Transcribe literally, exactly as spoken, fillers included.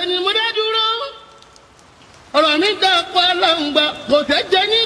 ni mo dá dúró ọ̀rọ̀ mi gbà pa láǹgbà kò tẹ́ jẹ́ ní